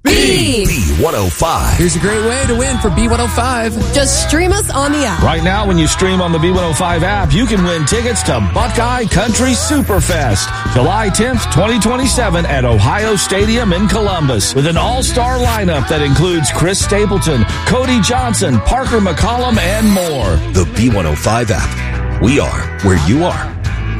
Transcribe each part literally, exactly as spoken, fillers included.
B one oh five. Here's a great way to win for B one oh five. Just stream us on the app. Right now, when you stream on the B one oh five app, you can win tickets to Buckeye Country Superfest, July tenth, twenty twenty-seven at Ohio Stadium in Columbus, with an all-star lineup that includes Chris Stapleton, Cody Johnson, Parker McCollum, and more. The B one oh five app. We are where you are.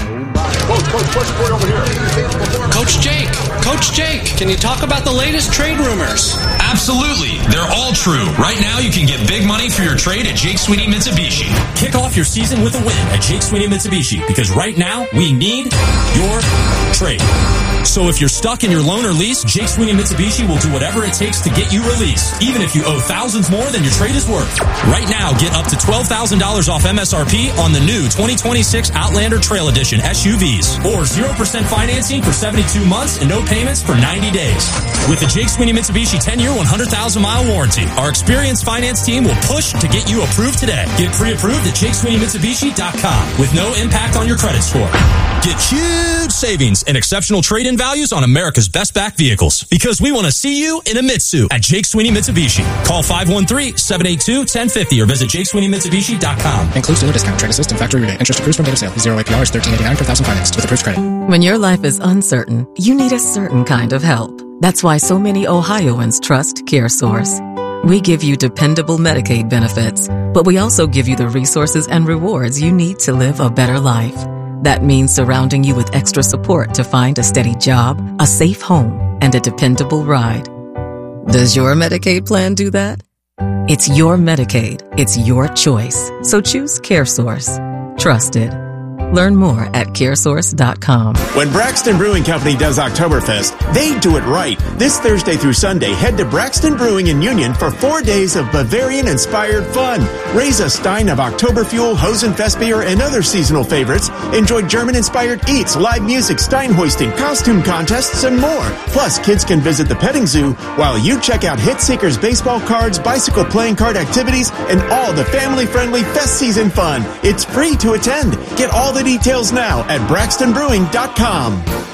Coach Jake, Coach Jake, can you talk about the latest trade rumors? Absolutely. They're all true. Right now, you can get big money for your trade at Jake Sweeney Mitsubishi. Kick off your season with a win at Jake Sweeney Mitsubishi, because right now, we need your trade. So if you're stuck in your loan or lease, Jake Sweeney Mitsubishi will do whatever it takes to get you released, even if you owe thousands more than your trade is worth. Right now, get up to twelve thousand dollars off M S R P on the new twenty twenty-six Outlander Trail Edition S U Vs, or zero percent financing for seventy-two months and no payments for ninety days. With the Jake Sweeney Mitsubishi ten-year, one hundred thousand mile warranty, our experienced finance team will push to get you approved today. Get pre-approved at Jake Sweeney Mitsubishi dot com with no impact on your credit score. Get huge savings and exceptional trade-in values on America's best back vehicles, because we want to see you in a Mitsu at Jake Sweeney Mitsubishi. Call five one three, seven eight two, one zero five zero or visit Jake Sweeney Mitsubishi dot com. Includes dealer discount, trade assist, and factory rebate. Interest accrues from date of sale. Zero A P R is thirteen eighty-nine per thousand financed with approved credit. When your life is uncertain, you need a certain kind of help. That's why so many Ohioans trust CareSource. We give you dependable Medicaid benefits, but we also give you the resources and rewards you need to live a better life. That means surrounding you with extra support to find a steady job, a safe home, and a dependable ride. Does your Medicaid plan do that? It's your Medicaid. It's your choice. So choose CareSource. Trusted. Learn more at care source dot com. When Braxton Brewing Company does Oktoberfest, they do it right. This Thursday through Sunday, head to Braxton Brewing in Union for four days of Bavarian-inspired fun. Raise a stein of Oktoberfuel, Hosenfest beer, and other seasonal favorites. Enjoy German-inspired eats, live music, stein hoisting, costume contests, and more. Plus, kids can visit the petting zoo while you check out Hit Seekers baseball cards, bicycle playing card activities, and all the family-friendly fest season fun. It's free to attend. Get all the details now at Braxton Brewing dot com.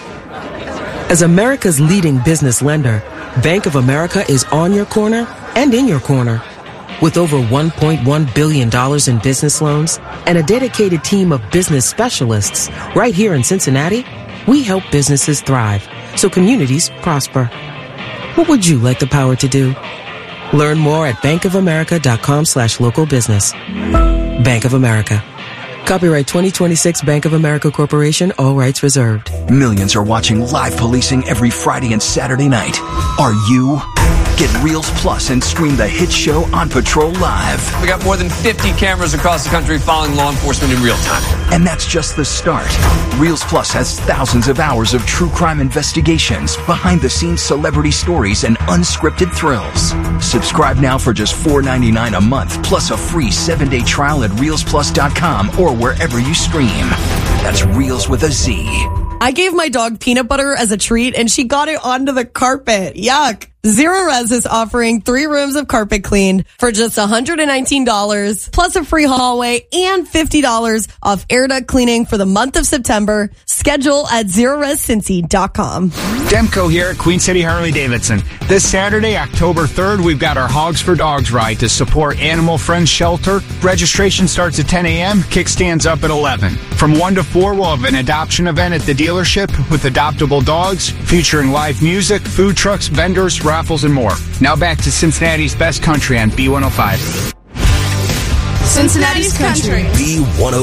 As America's leading business lender, Bank of America is on your corner and in your corner. With over one point one billion dollars in business loans and a dedicated team of business specialists right here in Cincinnati, we help businesses thrive so communities prosper. What would you like the power to do? Learn more at bankofamerica.com slash local business. Bank of America. Copyright twenty twenty-six Bank of America Corporation, all rights reserved. Millions are watching live policing every Friday and Saturday night. Are you? Get Reels Plus and stream the hit show On Patrol Live. We got more than fifty cameras across the country following law enforcement in real time. And that's just the start. Reels Plus has thousands of hours of true crime investigations, behind-the-scenes celebrity stories, and unscripted thrills. Subscribe now for just four ninety-nine a month, plus a free seven-day trial at reels plus dot com or wherever you stream. That's Reels with a Z. I gave my dog peanut butter as a treat, and she got it onto the carpet. Yuck. Zero Res is offering three rooms of carpet cleaned for just one hundred nineteen dollars, plus a free hallway and fifty dollars off air duct cleaning for the month of September. Schedule at zero res cincy dot com. Demko here at Queen City Harley-Davidson. This Saturday, October third, we've got our Hogs for Dogs ride to support Animal Friends Shelter. Registration starts at ten a.m., kickstands up at eleven. From one to four, we'll have an adoption event at the dealership with adoptable dogs, featuring live music, food trucks, vendors, raffles, and more. Now back to Cincinnati's best country on B one oh five. Cincinnati's country. B one oh five.